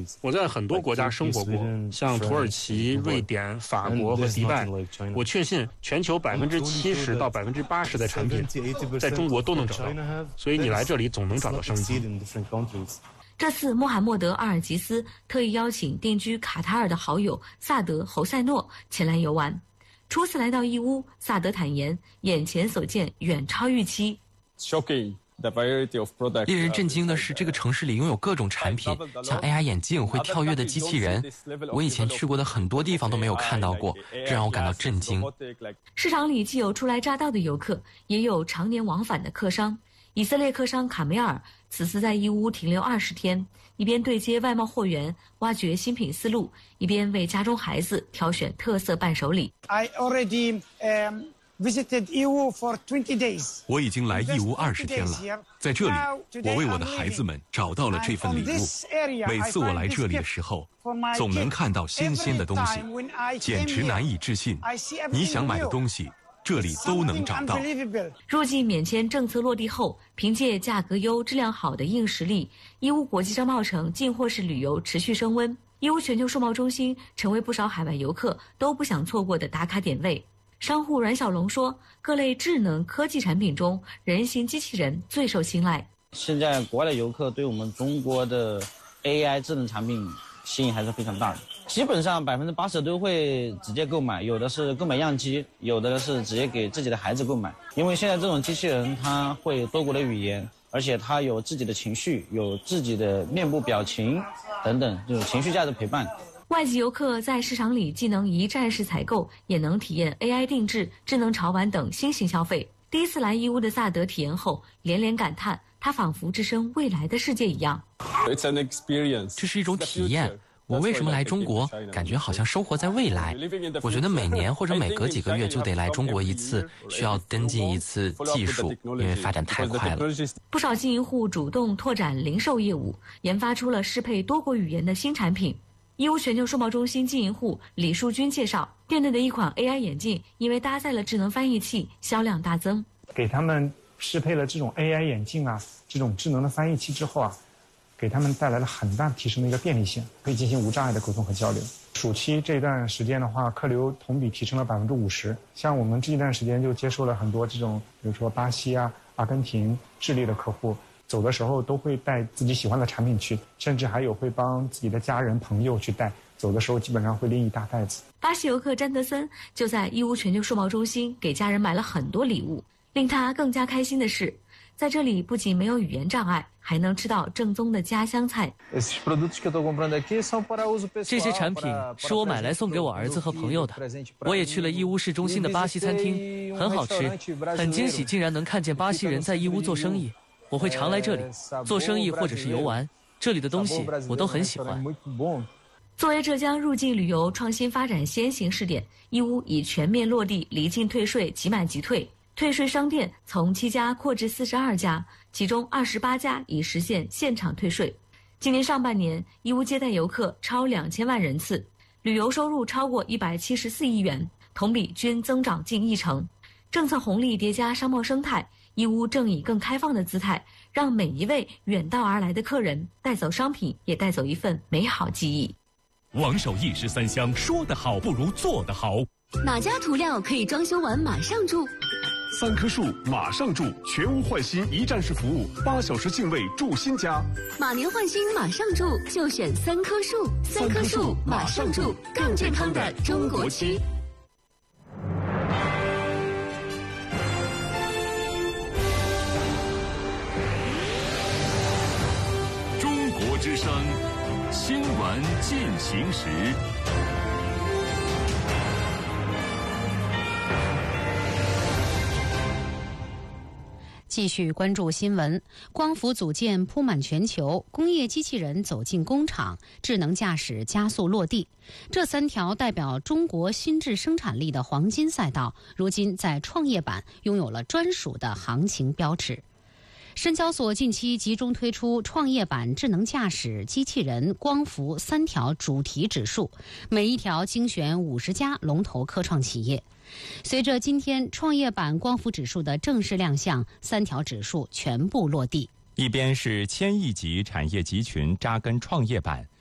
我在很多国家生活过，像土耳其、瑞典、法国和迪拜。我确信全球70%到80%的产品在中国都能找到，所以你来这里总能找到商机。 这次穆罕默德·阿尔吉斯特意邀请定居卡塔尔的好友萨德·侯塞诺前来游玩。初次来到义乌，萨德坦言，眼前所见远超预期。 令人震惊的是，这个城市里拥有各种产品，像 AI 眼镜、会跳跃的机器人，我以前去过的很多地方都没有看到过，这让我感到震惊。 市场里既有初来乍到的游客，也有常年往返的客商。以色列客商卡梅尔此次在义乌停留20天，一边对接外贸货源，挖掘新品思路，一边为家中孩子挑选特色伴手礼。 我已经来义乌20天了，在这里，我为我的孩子们找到了这份礼物。每次我来这里的时候，总能看到新鲜的东西，简直难以置信。你想买的东西，这里都能找到。 入境免签政策落地后，凭借价格优、质量好的硬实力，义乌国际商贸城进货式旅游持续升温。义乌全球数贸中心成为不少海外游客都不想错过的打卡点位。商户阮小龙说，各类智能科技产品中，人形机器人最受青睐。 现在国外的游客对我们中国的 AI 智能产品吸引还是非常大的，基本上80%都会直接购买，有的是购买样机，有的是直接给自己的孩子购买。因为现在这种机器人它会多国的语言，而且它有自己的情绪，有自己的面部表情等等，这种情绪价值陪伴。 外籍游客在市场里既能一站式采购，也能体验 AI 定制、智能潮玩等新型消费。第一次来义乌的萨德体验后连连感叹，他仿佛置身未来的世界一样。 这是一种体验。我为什么来中国？感觉好像生活在未来。我觉得每年或者每隔几个月就得来中国一次，需要跟进一次技术，因为发展太快了。 不少经营户主动拓展零售业务，研发出了适配多国语言的新产品。义乌全球数贸中心经营户李树军介绍，店内的一款 AI 眼镜因为搭载了智能翻译器，销量大增。 给他们适配了这种 AI 眼镜啊，这种智能的翻译器之后啊，给他们带来了很大提升的一个便利性，可以进行无障碍的沟通和交流。暑期这段时间的话，客流同比提升了50%。像我们这一段时间就接受了很多这种，比如说巴西啊、阿根廷、智利的客户。走的时候都会带自己喜欢的产品去，甚至还有会帮自己的家人朋友去带，走的时候基本上会拎一大袋子。 巴西游客詹德森就在义乌全球数贸中心给家人买了很多礼物。令他更加开心的是，在这里不仅没有语言障碍，还能吃到正宗的家乡菜。 这些产品是我买来送给我儿子和朋友的。我也去了义乌市中心的巴西餐厅，很好吃，很惊喜竟然能看见巴西人在义乌做生意。我会常来这里做生意或者是游玩，这里的东西我都很喜欢。 作为浙江入境旅游创新发展先行试点，义乌已全面落地离境退税即买即退，退税商店从7家扩至42家，其中28家已实现现场退税。今年上半年，义乌接待游客超2000万人次，旅游收入超过174亿元，同比均增长近1成。政策红利叠加商贸生态，义乌正以更开放的姿态，让每一位远道而来的客人带走商品，也带走一份美好记忆。 王守义13香，说得好不如做得好。 哪家涂料可以装修完马上住 ？3棵树马上住，全屋换新一站式服务，8小时净位住新家。 马年换新马上住，就选3棵树。3棵树马上住，更健康的中国区。 之声新闻进行时。 继续关注新闻，光伏组件铺满全球，工业机器人走进工厂，智能驾驶加速落地。这3条代表中国新质生产力的黄金赛道，如今在创业板拥有了专属的行情标尺。深交所近期集中推出创业板、智能驾驶、机器人、光伏3条主题指数，每一条精选50家龙头科创企业。随着今天创业板光伏指数的正式亮相，3条指数全部落地。 一边是1000亿级产业集群扎根创业板，